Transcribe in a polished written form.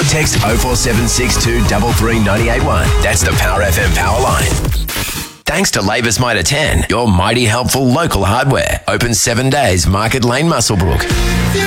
text 04762 33981. That's the Power FM power line. Thanks to Labour's Mitre 10, your mighty helpful local hardware. Open 7 days, Market Lane, Muswellbrook.